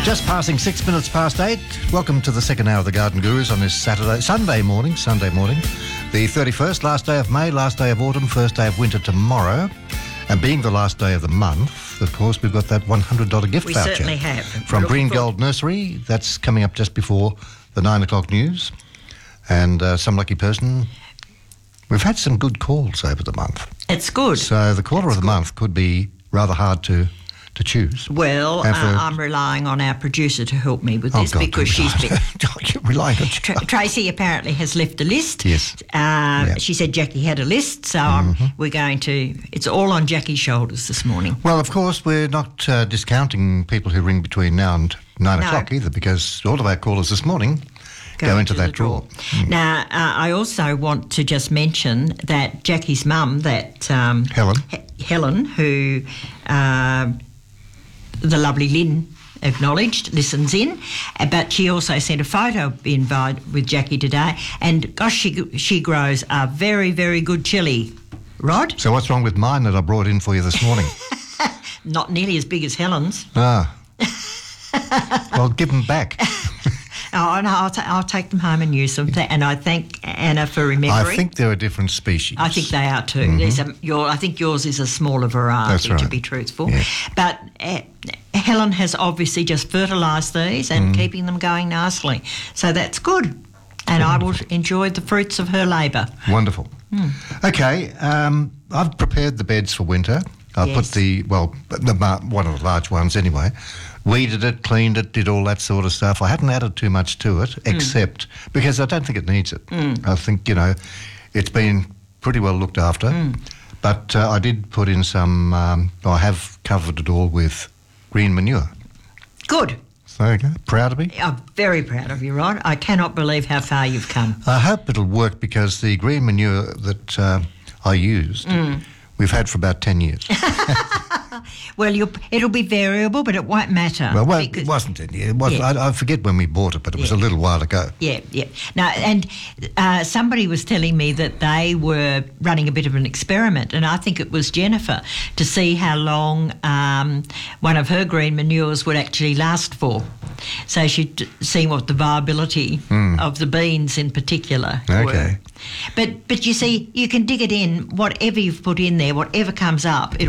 Just passing 6 minutes past 8. Welcome to the second hour of the Garden Gurus on this Sunday morning, the 31st, last day of May, last day of autumn, first day of winter tomorrow. And being the last day of the month, of course, we've got that $100 gift voucher. We certainly have. From Green Gold Nursery. That's coming up just before the 9 o'clock news. And some lucky person. We've had some good calls over the month. It's good. So the quarter of the month could be rather hard to choose. Well, I'm relying on our producer to help me with this because she's been... You're relying on Tracy apparently has left a list. Yes. She said Jackie had a list, so we're going to... It's all on Jackie's shoulders this morning. Well, of course, we're not discounting people who ring between now and 9 o'clock either, because all of our callers this morning go into that draw. Now, I also want to just mention that Jackie's mum, that... Helen, who... the lovely Lynn acknowledged, listens in, but she also sent a photo with Jackie today, and gosh, she grows a very, very good chilli. Rod? So what's wrong with mine that I brought in for you this morning? Not nearly as big as Helen's. Ah. Well, give them back. Oh, no, I'll take them home and use them. And I thank Anna for remembering. I think they're a different species. I think they are too. I think yours is a smaller variety, to be truthful. Yeah. But Helen has obviously just fertilised these and keeping them going nicely. So that's good. And I will enjoy the fruits of her labour. Wonderful. Okay, I've prepared the beds for winter. I put one of the large ones anyway. Weeded it, cleaned it, did all that sort of stuff. I hadn't added too much to it, except because I don't think it needs it. I think, it's been pretty well looked after. But I did put in some, I have covered it all with green manure. Good. So there you go. Proud of me? I'm very proud of you, Rod. I cannot believe how far you've come. I hope it'll work because the green manure that I used, we've had for about 10 years. Well, it'll be variable, but it won't matter. Well, it wasn't 10 years. I forget when we bought it, but it was a little while ago. Yeah. Now, and somebody was telling me that they were running a bit of an experiment, and I think it was Jennifer, to see how long one of her green manures would actually last for. So she'd see what the viability of the beans in particular were. But you see, you can dig it in, whatever you've put in there, whatever comes up,